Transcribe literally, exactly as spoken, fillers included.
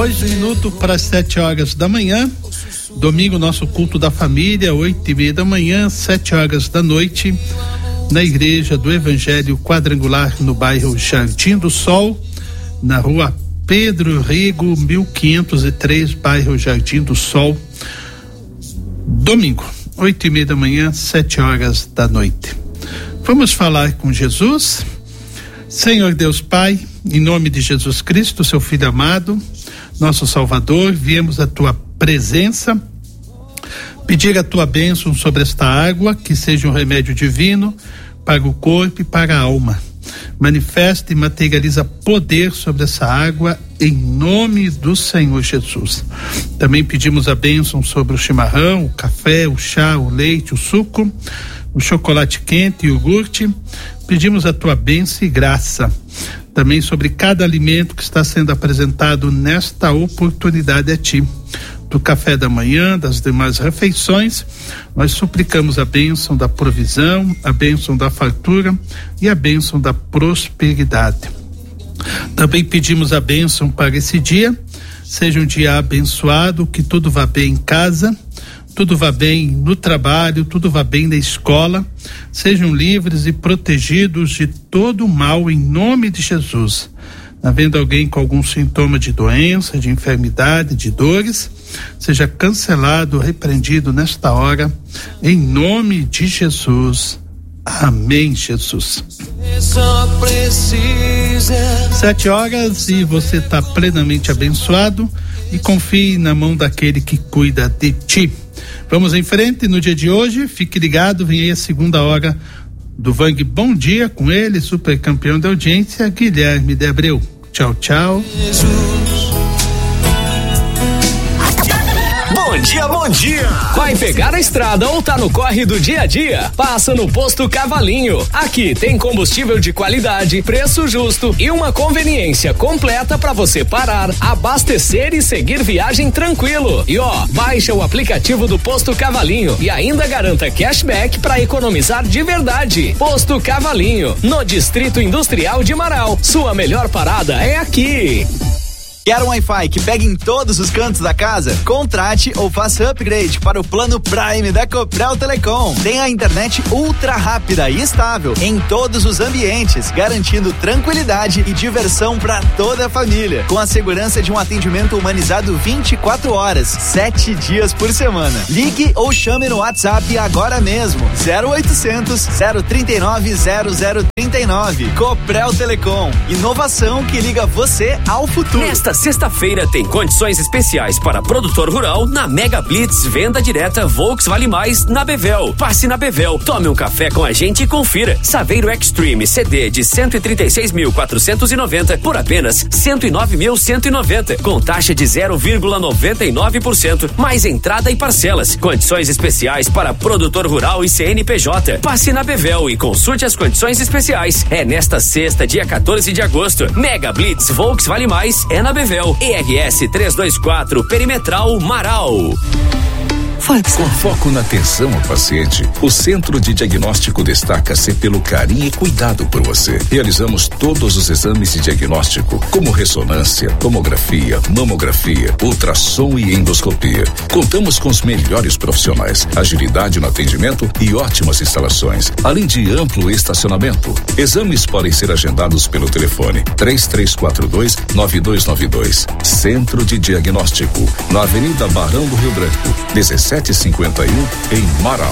Dois minutos para as sete horas da manhã. Domingo, nosso culto da família, oito e meia da manhã, sete horas da noite, na Igreja do Evangelho Quadrangular, no bairro Jardim do Sol, na rua Pedro Rego, mil quinhentos e três, bairro Jardim do Sol. Domingo, oito e meia da manhã, sete horas da noite. Vamos falar com Jesus. Senhor Deus Pai, em nome de Jesus Cristo, seu Filho amado, nosso Salvador, viemos à tua presença, pedir a tua bênção sobre esta água, que seja um remédio divino para o corpo e para a alma. Manifesta e materializa poder sobre essa água, em nome do Senhor Jesus. Também pedimos a bênção sobre o chimarrão, o café, o chá, o leite, o suco, o chocolate quente e o iogurte. Pedimos a tua bênção e graça também sobre cada alimento que está sendo apresentado nesta oportunidade a ti. Do café da manhã, das demais refeições, nós suplicamos a bênção da provisão, a bênção da fartura e a bênção da prosperidade. Também pedimos a bênção para esse dia, seja um dia abençoado, que tudo vá bem em casa, tudo vá bem no trabalho, tudo vá bem na escola, sejam livres e protegidos de todo o mal em nome de Jesus. Havendo alguém com algum sintoma de doença, de enfermidade, de dores, seja cancelado, repreendido nesta hora, em nome de Jesus. Amém, Jesus. Sete horas e você está plenamente abençoado e confie na mão daquele que cuida de ti. Vamos em frente no dia de hoje, fique ligado, vem aí a segunda hora do Vang Bom Dia com ele, super campeão da audiência, Guilherme de Abreu. Tchau, tchau. Bom dia, bom dia! Vai pegar a estrada ou tá no corre do dia a dia? Passa no Posto Cavalinho. Aqui tem combustível de qualidade, preço justo e uma conveniência completa para você parar, abastecer e seguir viagem tranquilo. E ó, baixa o aplicativo do Posto Cavalinho e ainda garanta cashback para economizar de verdade. Posto Cavalinho, no Distrito Industrial de Marau. Sua melhor parada é aqui. Quer um Wi-Fi que pegue em todos os cantos da casa? Contrate ou faça upgrade para o plano Prime da Copel Telecom. Tem a internet ultra rápida e estável em todos os ambientes, garantindo tranquilidade e diversão para toda a família, com a segurança de um atendimento humanizado vinte e quatro horas, sete dias por semana. Ligue ou chame no WhatsApp agora mesmo, zero oitocentos, zero trinta e nove, zero zero trinta e nove. Copel Telecom, inovação que liga você ao futuro. Nesta sexta-feira tem condições especiais para produtor rural na Mega Blitz Venda Direta Volks Vale Mais na Bevel. Passe na Bevel, tome um café com a gente e confira. Saveiro Extreme C D de cento e trinta e seis mil quatrocentos e noventa por apenas cento e nove mil cento e noventa, com taxa de zero vírgula noventa e nove por cento, mais entrada e parcelas. Condições especiais para produtor rural e C N P J. Passe na Bevel e consulte as condições especiais. É nesta sexta, dia quatorze de agosto. Mega Blitz Volks Vale Mais é na Bevel. E R S trezentos e vinte e quatro, Perimetral Marau. Com foco na atenção ao paciente, o Centro de Diagnóstico destaca-se pelo carinho e cuidado por você. Realizamos todos os exames de diagnóstico, como ressonância, tomografia, mamografia, ultrassom e endoscopia. Contamos com os melhores profissionais, agilidade no atendimento e ótimas instalações, além de amplo estacionamento. Exames podem ser agendados pelo telefone três três quatro dois, nove dois nove dois. Centro de Diagnóstico, na Avenida Barão do Rio Branco, dezessete cinquenta e um, em Marau.